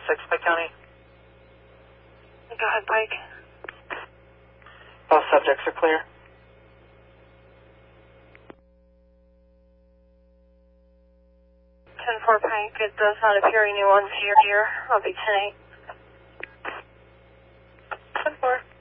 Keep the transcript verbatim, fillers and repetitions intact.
six, Pike County. Go ahead, Pike. All subjects are clear. ten four, Pike. It does not appear anyone's here. here. I'll be ten eight. ten four.